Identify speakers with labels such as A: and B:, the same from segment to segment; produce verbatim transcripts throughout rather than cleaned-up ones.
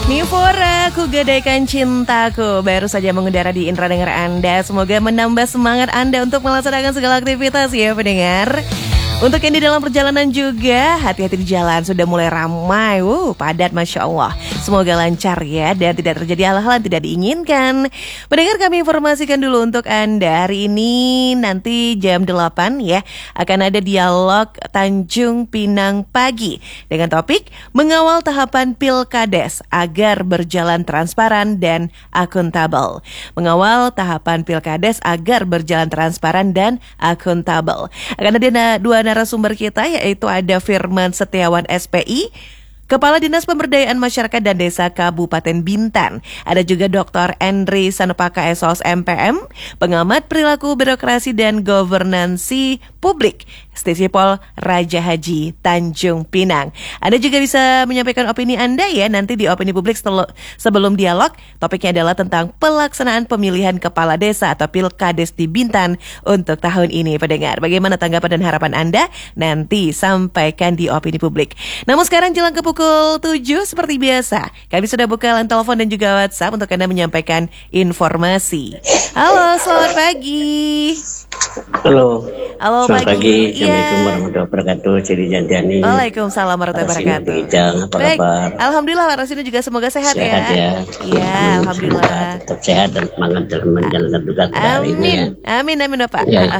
A: Nifora, ku gadaikan cintaku. Baru saja mengudara di Indra Dengar Anda. Semoga menambah semangat Anda untuk melaksanakan segala aktivitas ya pendengar. Untuk yang di dalam perjalanan juga, hati-hati di jalan, sudah mulai ramai, uh, padat Masya Allah. Semoga lancar ya dan tidak terjadi hal-hal yang tidak diinginkan. Pendengar, kami informasikan dulu untuk Anda. Hari ini nanti jam delapan ya, akan ada dialog Tanjung Pinang pagi dengan topik mengawal tahapan Pilkades agar berjalan transparan dan akuntabel. Mengawal tahapan Pilkades agar berjalan transparan dan akuntabel. Akan ada dua narasumber kita, yaitu ada Firman Setiawan S P I, Kepala Dinas Pemberdayaan Masyarakat dan Desa Kabupaten Bintan. Ada juga Doktor Endri Sanupaka S O S M P M, Pengamat Perilaku Birokrasi dan Governansi Publik, Stisipol Raja Haji Tanjung Pinang. Anda juga bisa menyampaikan opini Anda ya nanti di opini publik sebelum dialog. Topiknya adalah tentang pelaksanaan pemilihan kepala desa atau Pilkades di Bintan untuk tahun ini, pendengar. Bagaimana tanggapan dan harapan Anda? Nanti sampaikan di opini publik. Namun sekarang jelang ke pukul tujuh seperti biasa, kami sudah buka line telepon dan juga WhatsApp untuk Anda menyampaikan informasi. Halo, selamat pagi.
B: Halo.
A: Halo,
B: selamat
A: pagi.
B: pagi. Assalamualaikum warahmatullahi wabarakatuh. Ciri Jantiani.
A: Waalaikumsalam warahmatullahi wabarakatuh.
B: Ijang, apa
A: Baik.
B: kabar?
A: Alhamdulillah, Rasina juga semoga sehat,
B: Sehat
A: ya.
B: ya.
A: Iya, alhamdulillah.
B: Tetap sehat dan semangat dalam menjalankan tugas hari ini ya.
A: Amin, amin, Bapak.
B: Ya.
A: Ah, ah.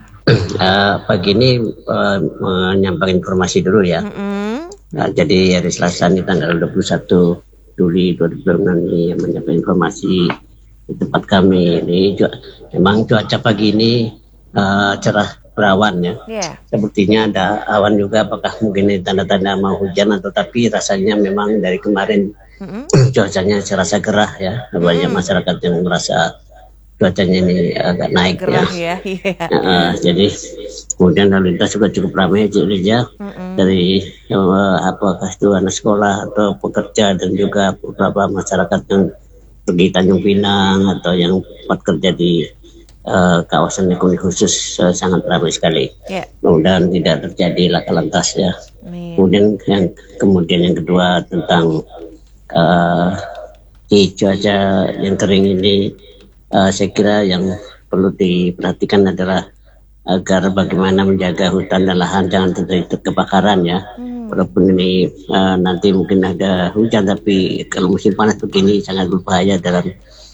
B: Uh, pagi ini uh, menyampaikan informasi dulu ya.
A: Mm-mm.
B: Nah, jadi hari Selasa ini tanggal dua puluh satu Juli dua ribu dua puluh enam ini menyampaikan informasi di tempat kami. Ini juga, memang cuaca pagi ini uh, cerah berawan ya.
A: Yeah.
B: Sepertinya ada awan juga, apakah mungkin ini tanda-tanda mau hujan atau tapi rasanya memang dari kemarin mm-hmm. cuacanya serasa gerah ya. Banyak mm. masyarakat yang merasa cuacanya ini agak naik gerah, ya. ya. Yeah. Uh, jadi kemudian lalu lintas juga cukup ramai ya, mm-hmm. dari uh, apakah itu anak sekolah atau pekerja dan juga beberapa masyarakat yang pergi Tanjung Pinang atau yang tempat kerja di Uh, kawasan ekonomi khusus uh, sangat ramai sekali. Yeah. Mudah-mudahan tidak terjadi laka lantas ya. Yeah. Kemudian yang kemudian yang kedua tentang uh, di cuaca yang kering ini, uh, saya kira yang perlu diperhatikan adalah agar bagaimana menjaga hutan dan lahan jangan terjadi kebakaran ya. Hmm. Walaupun ini uh, nanti mungkin ada hujan, tapi kalau musim panas begini sangat berbahaya dalam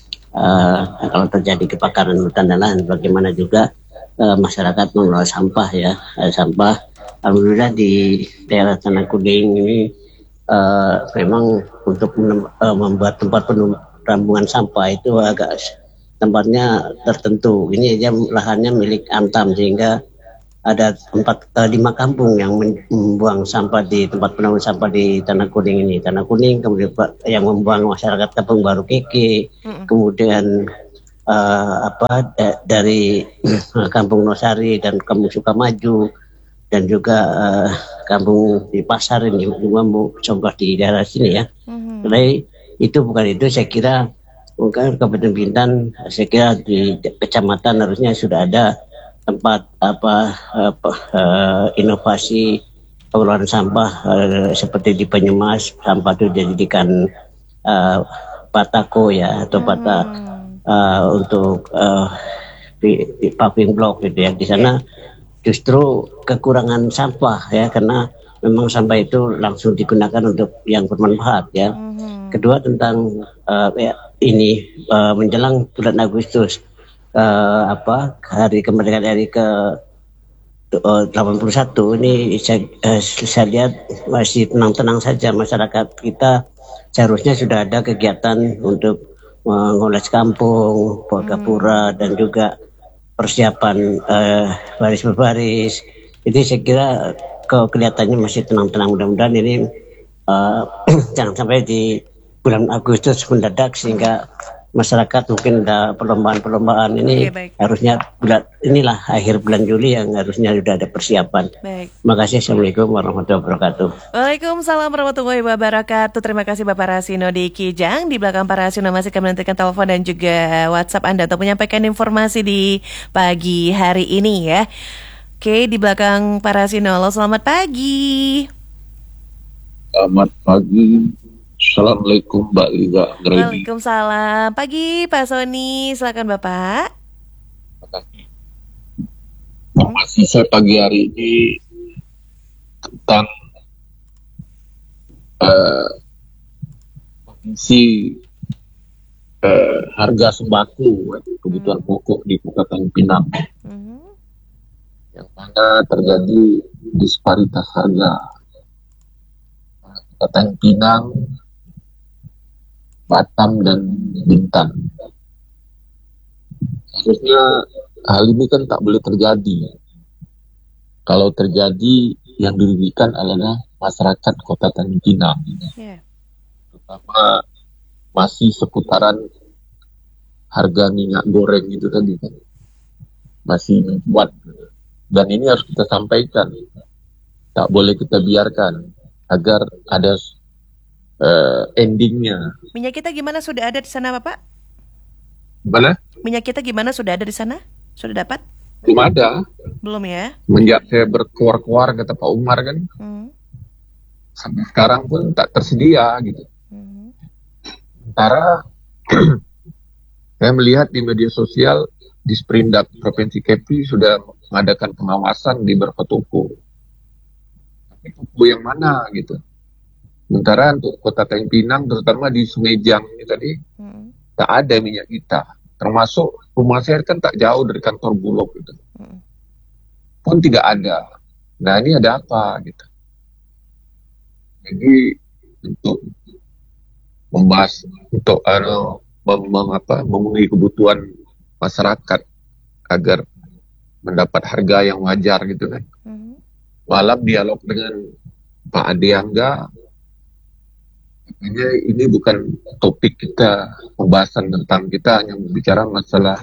B: Uh, kalau terjadi kebakaran hutan dan lahan. Bagaimana juga uh, masyarakat mengelola sampah ya, uh, sampah. Alhamdulillah di daerah Tanah Kuning ini uh, memang untuk menem- uh, membuat tempat penampungan sampah itu agak tempatnya tertentu. Ini aja lahannya milik Antam, sehingga ada empat uh, lima kampung yang membuang sampah di tempat penampungan sampah di Tanah Kuning ini. Tanah Kuning, kemudian yang membuang masyarakat Kampung Baru Keke, mm-hmm. kemudian uh, apa da- dari Kampung Nosari dan Kampung Sukamaju, dan juga uh, Kampung di Pasar ini juga mau contoh di daerah sini ya. Mm-hmm. Jadi itu bukan itu, saya kira bukan Kabupaten Bintan, saya kira di kecamatan harusnya sudah ada tempat apa, apa uh, inovasi pengelolaan sampah uh, seperti di Banyumas, sampah itu dijadikan uh, patako ya atau pata uh, untuk uh, di, di paving block gitu ya. Di sana justru kekurangan sampah ya, karena memang sampah itu langsung digunakan untuk yang bermanfaat ya. Kedua tentang uh, ya, ini uh, menjelang bulan Agustus. Uh, apa hari kemerdekaan R I ke uh, delapan puluh satu ini saya, uh, saya lihat masih tenang-tenang saja masyarakat kita. Seharusnya sudah ada kegiatan untuk mengoles kampung, Gapura, hmm. dan juga persiapan uh, baris berbaris. Jadi saya kira ke- kelihatannya masih tenang-tenang. Mudah-mudahan ini uh, jangan sampai di bulan Agustus mendadak sehingga masyarakat mungkin ada perlombaan-perlombaan ini. Oke, harusnya bulan inilah akhir bulan Juli yang harusnya sudah ada persiapan. Baik. Terima kasih. Assalamualaikum warahmatullahi wabarakatuh.
A: Waalaikumsalam warahmatullahi wabarakatuh. Terima kasih Bapak Rasino di Kijang. Di belakang Pak Rasino masih kami menantikan telepon dan juga WhatsApp Anda untuk menyampaikan informasi di pagi hari ini ya. Oke, di belakang Pak Rasino. Halo, selamat pagi.
C: Selamat pagi. Assalamualaikum Mbak Liza Grady.
A: Waalaikumsalam. Pagi Pak Sony, silakan Bapak.
C: Terima kasih. Informasi saya pagi hari ini tentang uh, kondisi uh, harga sembako, kebutuhan
A: Hmm.
C: pokok di Kabupaten Pinang,
A: Mhm.
C: yang mana terjadi disparitas harga. Kabupaten Pinang, Batam, dan Bintan. Harusnya hal ini kan tak boleh terjadi. Kalau terjadi, yang dirugikan adalah masyarakat Kota Tanjung Pinang.
A: Yeah.
C: Terutama masih seputaran harga minyak goreng itu tadi kan. Masih mencuat. Dan ini harus kita sampaikan. Tak boleh kita biarkan agar ada uh, endingnya.
A: Minyak kita gimana, sudah ada di sana Bapak?
C: Gimana?
A: Minyak kita gimana, sudah ada di sana? Sudah dapat?
C: Belum ada.
A: Belum ya?
C: Menjak saya berkuar-kuar kata Pak Umar kan,
A: Hmm.
C: sampai sekarang pun tak tersedia gitu.
A: Hmm.
C: Sementara saya melihat di media sosial di Sprindak Provinsi Kepri sudah mengadakan pengawasan di beberapa toko. Tapi toko yang mana gitu. Sementara untuk Kota Tanjung Pinang, terutama di Sungai Jang ini tadi,
A: Hmm.
C: tak ada minyak kita. Termasuk rumah saya kan tak jauh dari kantor Bulog gitu.
A: Hmm.
C: Pun tidak ada. Nah ini ada apa gitu. Jadi untuk membahas, untuk uh, mem, mem, apa, memenuhi kebutuhan masyarakat agar mendapat harga yang wajar gitu kan.
A: Hmm.
C: Malam dialog dengan Pak Ade Angga, katanya ini bukan topik kita, pembahasan tentang kita hanya berbicara masalah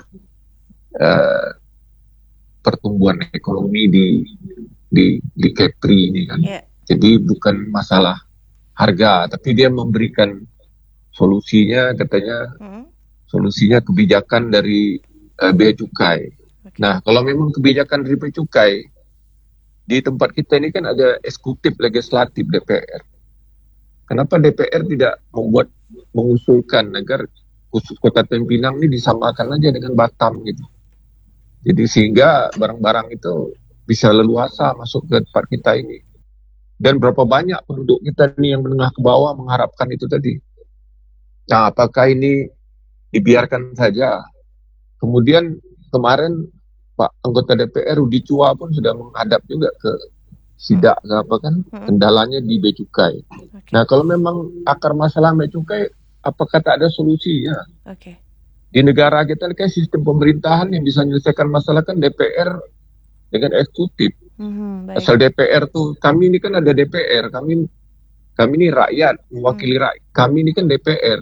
C: uh, pertumbuhan ekonomi di di di Kepri ini kan.
A: Yeah.
C: Jadi bukan masalah harga, tapi dia memberikan solusinya, katanya
A: Hmm.
C: solusinya kebijakan dari uh, bea cukai.
A: Okay.
C: Nah, kalau memang kebijakan dari bea cukai, di tempat kita ini kan ada eksekutif, legislatif, D P R. Kenapa D P R tidak membuat, mengusulkan agar khusus Kota Tanjung Pinang ini disamakan aja dengan Batam gitu. Jadi sehingga barang-barang itu bisa leluasa masuk ke tempat kita ini. Dan berapa banyak penduduk kita ini yang menengah ke bawah mengharapkan itu tadi. Nah, apakah ini dibiarkan saja? Kemudian kemarin Pak anggota D P R Rudi Chua pun sudah menghadap juga ke sidak ke apa kan, kendalanya di bea cukai.
A: Okay.
C: Nah, kalau memang akar masalah bea cukai, apakah tak ada solusinya?
A: Okay.
C: Di negara kita kan sistem pemerintahan yang bisa menyelesaikan masalah kan D P R dengan eksekutif.
A: Hmm,
C: Asal D P R tuh, kami ini kan ada D P R, kami kami ini rakyat, mewakili rakyat. Kami ini kan D P R.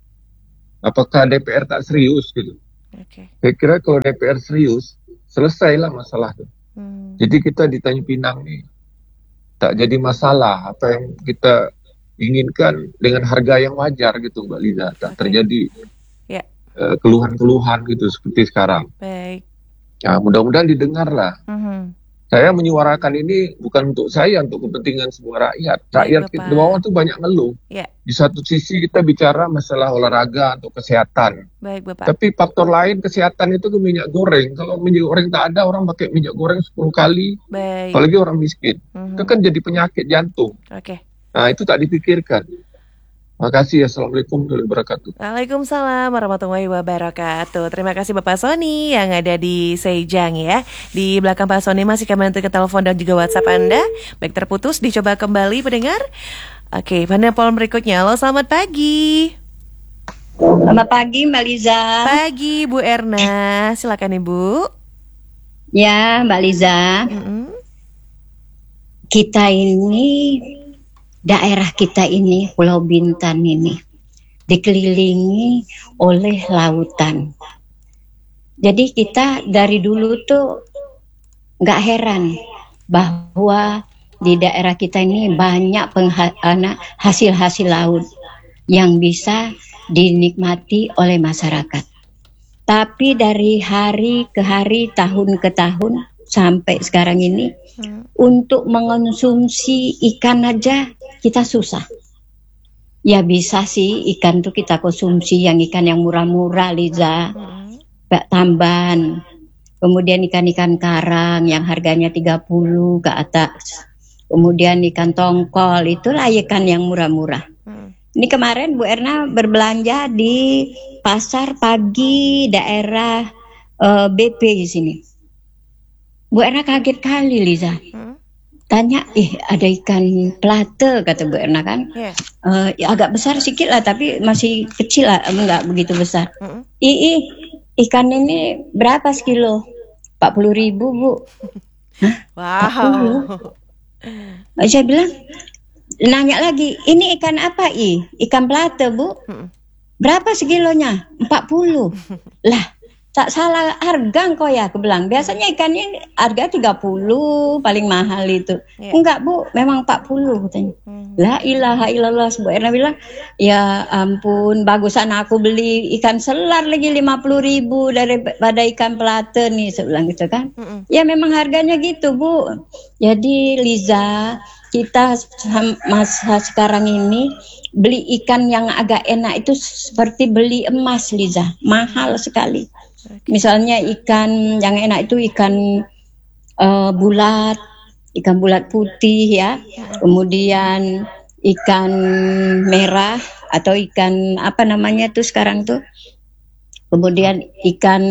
C: Apakah D P R tak serius gitu?
A: Okay.
C: Saya kira kalau D P R serius, selesailah masalah itu.
A: Hmm.
C: Jadi kita di Tanjung Pinang nih tak jadi masalah. Apa yang kita inginkan dengan harga yang wajar gitu Mbak Liza, tak
A: Okay.
C: terjadi
A: Yeah.
C: uh, keluhan-keluhan gitu seperti sekarang.
A: Baik.
C: Nah, mudah-mudahan didengar lah.
A: Mhm.
C: Saya menyuarakan ini bukan untuk saya, untuk kepentingan semua rakyat.
A: Baik,
C: Rakyat
A: Bapak.
C: kita di bawah tuh banyak ngeluh.
A: Ya,
C: Di satu sisi kita bicara masalah olahraga untuk kesehatan.
A: baik Bapak.
C: Tapi faktor lain kesehatan itu ke minyak goreng. Kalau minyak goreng tak ada, orang pakai minyak goreng sepuluh kali.
A: Baik.
C: Apalagi orang miskin.
A: Mhm.
C: Itu kan jadi penyakit jantung.
A: Oke.
C: Nah, itu tak dipikirkan. Makasih. Assalamualaikum warahmatullahi wabarakatuh.
A: Waalaikumsalam warahmatullahi wabarakatuh. Terima kasih Bapak Sony yang ada di Sejang ya. Di belakang Pak Sony masih kami nanti ke telepon dan juga WhatsApp Anda. Baik, terputus, dicoba kembali pendengar. Oke, panel berikutnya. Halo, selamat pagi.
D: Selamat pagi Mbak Liza.
A: Pagi Bu Erna, silakan Ibu.
D: Ya Mbak Liza,
A: Mm-mm.
D: kita ini, daerah kita ini, Pulau Bintan ini, dikelilingi oleh lautan. Jadi kita dari dulu tuh nggak heran bahwa di daerah kita ini banyak pengha- anak hasil-hasil laut yang bisa dinikmati oleh masyarakat. Tapi dari hari ke hari, tahun ke tahun, sampai sekarang ini,
A: Hmm.
D: untuk mengonsumsi ikan aja kita susah. Ya bisa sih ikan tuh kita konsumsi yang ikan yang murah-murah, Liza. Bak tamban. Kemudian ikan-ikan karang yang harganya tiga puluh ke atas. Kemudian ikan tongkol, itulah ikan yang murah-murah. Ini kemarin Bu Erna berbelanja di pasar pagi daerah uh, B P di sini. Bu Erna kaget kali, Liza. Tanya, ih ada ikan plate, kata Bu Erna kan. Yeah. Uh, ya agak besar sedikit lah, tapi masih kecil lah, enggak begitu besar. Mm-hmm. Ih, ikan ini berapa sekilo? empat puluh ribu, Bu. Hah? Wow. empat puluh? Saya bilang, nanya lagi, ini ikan apa, I? Ikan plate, Bu. Berapa sekilonya? empat puluh. Lah, tak salah harga kok ya, aku bilang. Biasanya ikannya harga tiga puluh, paling mahal itu. Yeah. Enggak, Bu, memang empat puluh katanya. Hmm. La ilaha illallah, Bu Erna bilang, ya ampun, bagusan aku beli ikan selar lagi lima puluh ribu daripada ikan plate nih, saya bilang gitu kan. Mm-mm. Ya memang harganya gitu, Bu. Jadi Liza, kita masa sekarang ini beli ikan yang agak enak itu seperti beli emas, Liza. Mahal sekali. Misalnya ikan yang enak itu ikan uh, bulat, ikan bulat putih ya, kemudian ikan merah atau ikan apa namanya tuh sekarang tuh, kemudian ikan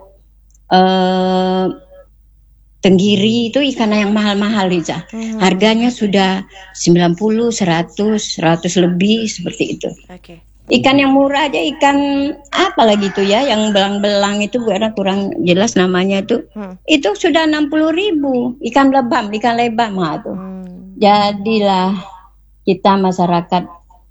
D: uh, tenggiri itu ikan yang mahal-mahal, Liza. Hmm. Harganya sudah sembilan puluh, seratus, seratus lebih seperti itu. Okay. Ikan yang murah aja, ikan apa lagi tuh ya, yang belang-belang itu Bu Erna kurang jelas namanya itu, hmm. itu sudah enam puluh ribu, ikan lebam, ikan lebam tuh. Hmm. Jadilah kita masyarakat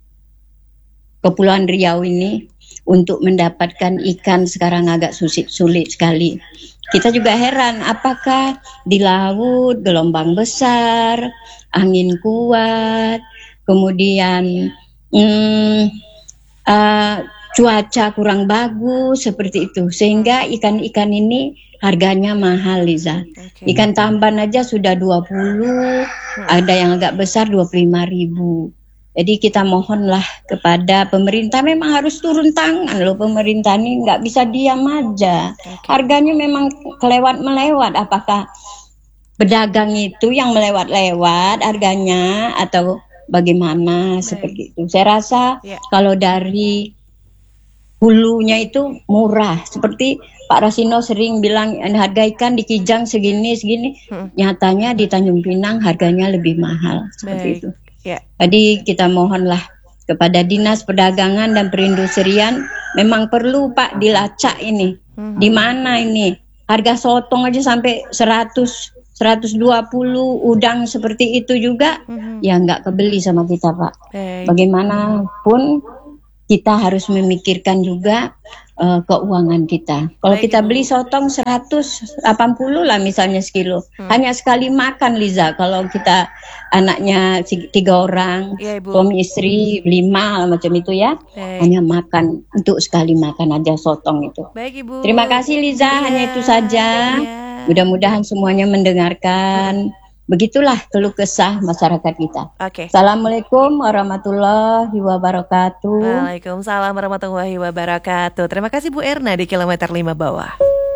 D: Kepulauan Riau ini untuk mendapatkan ikan sekarang agak sulit, sulit sekali. Kita juga heran, apakah di laut gelombang besar, angin kuat, kemudian hmm, Uh, cuaca kurang bagus seperti itu, sehingga ikan-ikan ini harganya mahal, Liza. Okay. Ikan tamban aja sudah dua puluh, hmm. ada yang agak besar dua puluh lima ribu. Jadi kita mohonlah kepada pemerintah, memang harus turun tangan loh, pemerintah ini nggak bisa diam aja. Okay. Harganya memang kelewat-melewat, apakah pedagang itu yang melewat-lewat harganya atau bagaimana. Baik. Seperti itu. Saya rasa yeah. kalau dari hulunya itu murah. Seperti Pak Rasino sering bilang harga ikan di Kijang segini segini, hmm. nyatanya di Tanjung Pinang harganya lebih mahal. Seperti Baik. itu. Yeah. Jadi kita mohonlah kepada Dinas Perdagangan dan Perindustrian, memang perlu Pak dilacak ini. Hmm. Di mana ini harga sotong aja sampai seratus, seratus dua puluh, udang seperti itu juga, mm-hmm. ya nggak kebeli sama kita, Pak. Baik. Bagaimanapun kita harus memikirkan juga uh, keuangan kita. Kalau Baik, kita Ibu. beli sotong seratus delapan puluh lah misalnya sekilo, hmm. hanya sekali makan, Liza. Kalau kita anaknya tiga orang, ya, suami istri lima macam itu ya, Baik. hanya makan untuk sekali makan aja sotong itu. Baik, Ibu. Terima kasih, Liza. Ya. Hanya itu saja. Ya. Mudah-mudahan semuanya mendengarkan. Begitulah keluh kesah masyarakat kita. Oke. Okay. Assalamualaikum warahmatullahi wabarakatuh.
A: Waalaikumsalam warahmatullahi wabarakatuh. Terima kasih Bu Erna di kilometer lima bawah.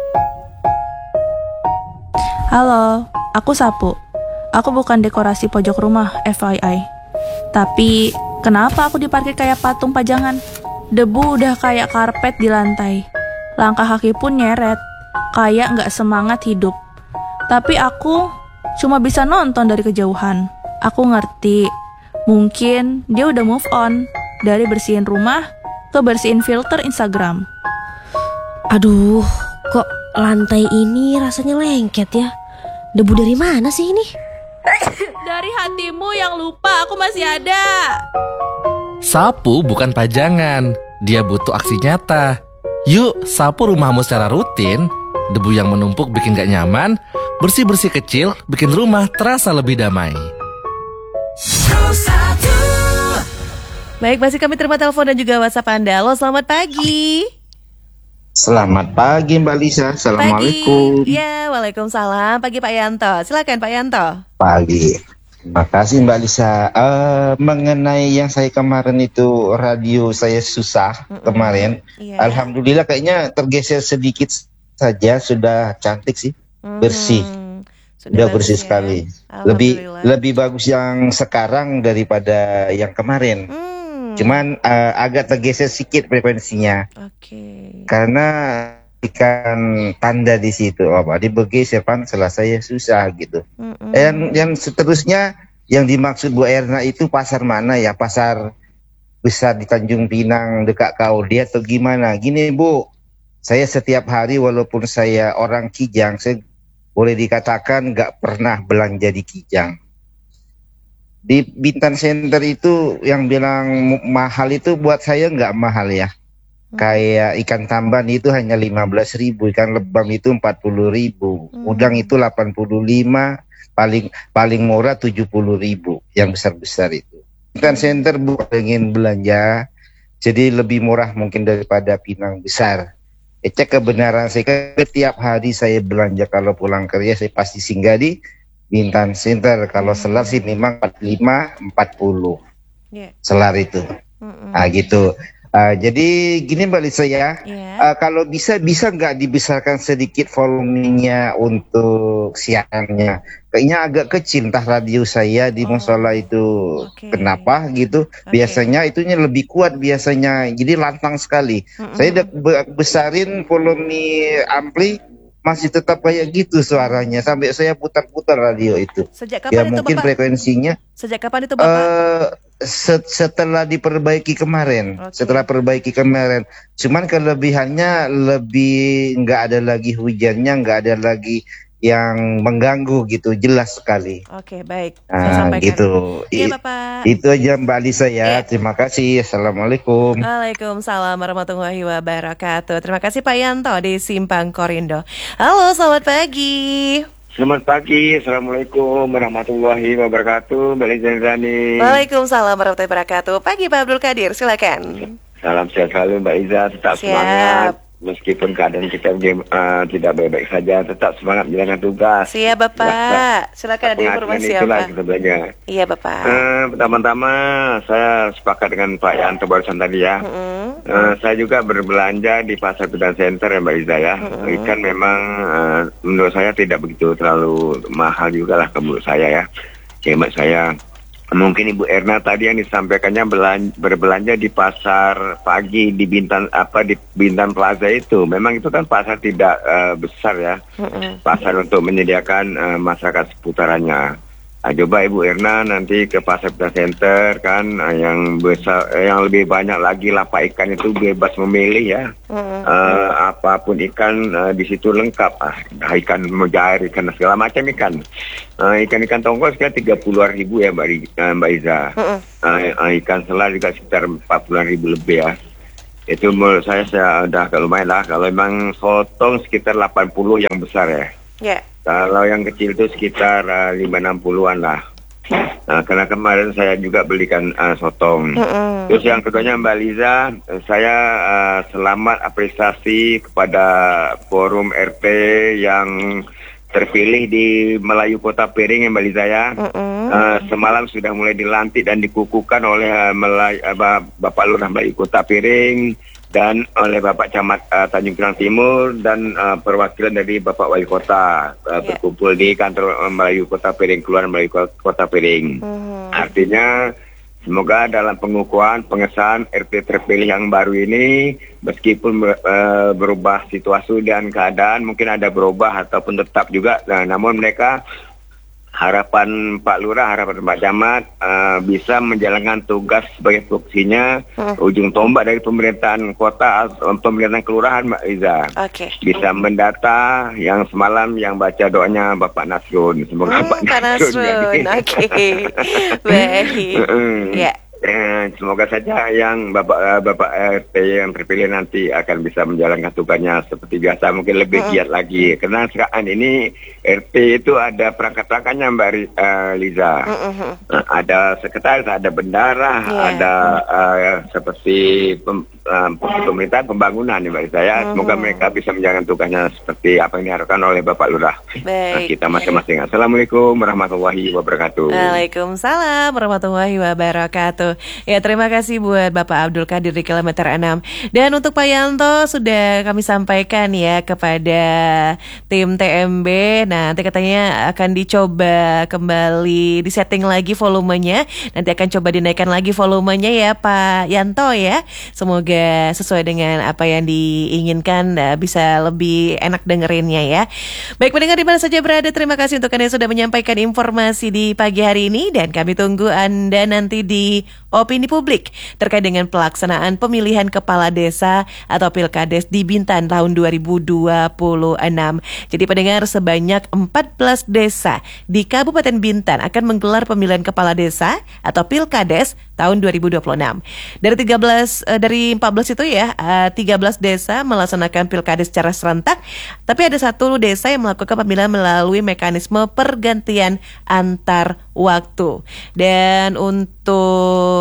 E: Halo, aku Sapu. Aku bukan dekorasi pojok rumah, F Y I. Tapi kenapa aku diparkir kayak patung pajangan? Debu udah kayak karpet di lantai. Langkah kaki pun nyeret. Kayak nggak semangat hidup. Tapi aku cuma bisa nonton dari kejauhan. Aku ngerti, mungkin dia udah move on dari bersihin rumah ke bersihin filter Instagram.
F: Aduh, kok lantai ini rasanya lengket ya? Debu dari mana sih ini?
E: Dari hatimu yang lupa aku masih ada.
G: Sapu bukan pajangan, dia butuh aksi nyata. Yuk sapu rumahmu secara rutin. Debu yang menumpuk bikin gak nyaman, bersih-bersih kecil bikin rumah terasa lebih damai.
A: Baik, masih kami terima telepon dan juga WhatsApp Anda. Halo, selamat pagi.
H: Selamat pagi Mbak Lisa. Assalamualaikum.
A: Pagi. Ya, waalaikumsalam. Pagi Pak Yanto. Silakan Pak Yanto.
H: Pagi. Makasih Mbak Lisa. Eh, mengenai yang saya kemarin itu radio saya susah
A: Mm-mm.
H: kemarin.
A: Iya.
H: Alhamdulillah kayaknya tergeser sedikit saja, sudah cantik sih, bersih.
A: Mhm.
H: Sudah
A: bagus
H: bersih
A: ya.
H: sekali. Lebih
A: Alhamdulillah.
H: lebih bagus yang sekarang daripada yang kemarin.
A: Hmm.
H: Cuman eh, agak tergeser sedikit frekuensinya.
A: Oke.
H: Karena ikan tanda di situ apa di bergeser pan setelah saya susah gitu.
A: Mm-mm.
H: Dan yang seterusnya yang dimaksud Bu Erna itu pasar mana ya? Pasar besar di Tanjung Pinang dekat Kaudi atau gimana? Gini Bu, saya setiap hari walaupun saya orang Kijang, saya boleh dikatakan nggak pernah belanja di Kijang. Di Bintan Center itu yang bilang mahal itu buat saya nggak mahal ya. Kayak ikan tamban itu hanya lima belas ribu, ikan lebam itu empat puluh ribu,
A: Hmm.
H: udang itu delapan puluh lima, paling paling murah tujuh puluh ribu, yang besar-besar itu. Bintan Center bukan ingin belanja, jadi lebih murah mungkin daripada Pinang besar. Eh, cek kebenaran saya, setiap hari saya belanja kalau pulang kerja saya pasti singgah di Bintan Center. Kalau selar sih memang empat puluh lima, empat puluh
A: Yeah.
H: selar itu.
A: Mm-mm.
H: Nah gitu. Uh, jadi gini Mbak Lisa ya,
A: Yeah.
H: uh, kalau bisa bisa nggak dibesarkan sedikit volumenya untuk siarannya? Kayaknya agak kecil entah radio saya di
A: Oh,
H: musola itu
A: oke.
H: kenapa gitu?
A: Oke.
H: Biasanya itunya lebih kuat biasanya, jadi lantang sekali.
A: Mm-mm.
H: Saya udah be- besarin volume ampli masih tetap kayak gitu suaranya sampai saya putar-putar radio itu.
A: Sejak
H: Ya
A: kapan itu
H: mungkin
A: Bapak?
H: frekuensinya
A: Sejak kapan itu Bapak?
H: eh set- setelah diperbaiki kemarin,
A: Oke.
H: setelah perbaiki kemarin. Cuman kelebihannya lebih nggak ada lagi hujannya, nggak ada lagi yang mengganggu gitu, jelas sekali.
A: Oke, baik. Saya
H: Nah,
A: sampaikan.
H: gitu.
A: Iya,
H: I-
A: Bapak.
H: Itu aja Mbak Lisa ya.
A: Iya.
H: Terima kasih. Assalamualaikum.
A: Waalaikumsalam warahmatullahi wabarakatuh. Terima kasih Pak Yanto di Simpang Korindo. Halo, selamat pagi.
I: Selamat pagi, Assalamualaikum warahmatullahi wabarakatuh, Mbak Liza Indrani.
A: Waalaikumsalam warahmatullahi wabarakatuh. Pagi Pak Abdul Qadir, silakan.
I: Salam sehat selalu Mbak Iza, tetap
A: Siap.
I: semangat. Meskipun keadaan kita uh, tidak baik-baik saja, tetap semangat menjalankan tugas.
A: Siap Bapak. Silakan ada
I: Pengabdian
A: informasi
I: itulah
A: apa?
I: kita belajar.
A: Iya Bapak.
I: Uh, pertama-tama saya sepakat dengan Pak Yanto barusan tadi ya.
A: Mm-mm.
I: Uh, saya juga berbelanja di Pasar Bintan Center ya Mbak Iza ya.
A: Mm-mm.
I: Ikan memang uh, menurut saya tidak begitu terlalu mahal juga lah ke menurut saya ya. Hemat saya. Mungkin Ibu Erna tadi yang disampaikannya belan- berbelanja di pasar pagi di Bintan apa di Bintan Plaza itu, memang itu kan pasar tidak uh, besar ya,
A: Mm-mm.
I: pasar untuk menyediakan uh, masyarakat seputarannya. Nah, coba Ibu Erna nanti ke pasar Bintan Center kan uh, yang besar, eh, yang lebih banyak lagi lapak ikan itu bebas memilih ya.
A: Mm-mm.
I: Uh, apapun ikan uh, di situ lengkap, ah, ikan mujair, ikan segala macam ikan. Uh, ikan-ikan tongkol sekitar tiga puluh ribu ya Mbak, Ri- uh, Mbak Iza.
A: Mm-mm.
I: Uh, uh, ikan selar juga sekitar empat puluh ribu lebih ya. Itu menurut saya saya udah kalau lumayan lah. Kalau memang sotong sekitar delapan puluh yang besar ya.
A: Ya.
I: Kalau yang kecil itu sekitar uh, lima enam puluhan lah. Nah, karena kemarin saya juga belikan uh, sotong.
A: Mm-mm.
I: Terus yang keduanya Mbak Liza, saya uh, selamat apresiasi kepada forum R T yang terpilih di Melayu Kota Piring ya Mbak Liza ya.
A: Mm-mm.
I: Uh, semalam sudah mulai dilantik dan dikukuhkan oleh uh, Melayu, uh, Bapak Lurah Melayu Kota Piring dan oleh Bapak Camat uh, Tanjung Pinang Timur dan uh, perwakilan dari Bapak Wali Kota uh,
A: Yeah.
I: berkumpul di kantor uh, Melayu Kota Piring, Kelurahan Melayu Kota Piring.
A: Mhm.
I: Artinya semoga dalam pengukuhan pengesahan R T terpilih yang baru ini meskipun ber- eh, berubah situasi dan keadaan mungkin ada berubah ataupun tetap juga, nah, namun mereka harapan Pak Lurah, harapan Pak Camat eh, bisa menjalankan tugas sebagai fungsinya
A: Hmm.
I: ujung tombak dari pemerintahan kota, eh, pemerintahan kelurahan Mbak Iza.
A: Oke.
I: Bisa mendata yang semalam yang baca doanya Bapak Nasrun. Semoga
A: Hmm,
I: Pak
A: Pak
I: Nasrun
A: Nasrun.
I: jadi.
A: Oke. Baik.
I: Mm-mm.
A: Ya.
I: Eh, semoga saja yang Bapak eh, Bapak R T yang terpilih nanti akan bisa menjalankan tugasnya seperti biasa, mungkin lebih
A: Mm-mm.
I: giat lagi. Karena sekarang ini R T itu ada perangkat-perangkatnya Mbak Ri- eh, Liza.
A: Mm-mm.
I: Eh, ada sekretaris, ada bendara,
A: Iya.
I: ada eh, seperti pem, eh, pemerintahan pembangunan nih Mbak Liza ya. Semoga
A: Mhm.
I: mereka bisa menjalankan tugasnya seperti apa yang diharapkan oleh Bapak Lurah. Eh,
A: Baik.
I: kita masing-masing. Assalamualaikum warahmatullahi wabarakatuh.
A: Waalaikumsalam warahmatullahi wabarakatuh. Ya, terima kasih buat Bapak Abdul Qadir di kilometer enam. Dan untuk Pak Yanto sudah kami sampaikan ya kepada tim T M B. Nah, nanti katanya akan dicoba kembali disetting lagi volumenya. Nanti akan coba dinaikkan lagi volumenya ya Pak Yanto ya. Semoga sesuai dengan apa yang diinginkan, eh, bisa lebih enak dengerinnya ya. Baik pendengar di mana saja berada, terima kasih untuk Anda yang sudah menyampaikan informasi di pagi hari ini. Dan kami tunggu Anda nanti di Opini Publik terkait dengan pelaksanaan pemilihan kepala desa atau Pilkades di Bintan tahun dua ribu dua puluh enam. Jadi pendengar, sebanyak empat belas desa di Kabupaten Bintan akan menggelar pemilihan kepala desa atau Pilkades tahun dua ribu dua puluh enam. Dari tiga belas eh, dari empat belas itu ya, eh, tiga belas desa melaksanakan Pilkades secara serentak, tapi ada satu desa yang melakukan pemilihan melalui mekanisme pergantian antar waktu. Dan untuk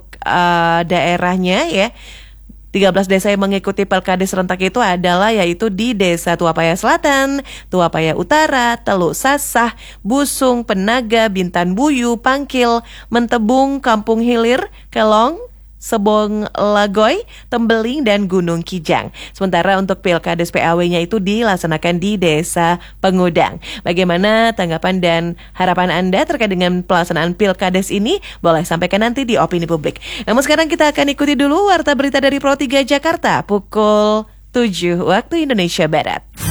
A: uh, daerahnya ya, tiga belas desa yang mengikuti Pilkades serentak itu adalah yaitu di Desa Tuapaya Selatan, Tuapaya Utara, Teluk Sasah, Busung, Penaga, Bintan Buyu, Pangkil, Mentebung, Kampung Hilir, Kelong, Sebong Lagoy, Tembeling, dan Gunung Kijang. Sementara untuk Pilkades P A W-nya itu dilaksanakan di Desa Pengudang. Bagaimana tanggapan dan harapan Anda terkait dengan pelaksanaan Pilkades ini? Boleh sampaikan nanti di Opini Publik. Namun sekarang kita akan ikuti dulu warta berita dari Pro tiga Jakarta pukul tujuh waktu Indonesia Barat.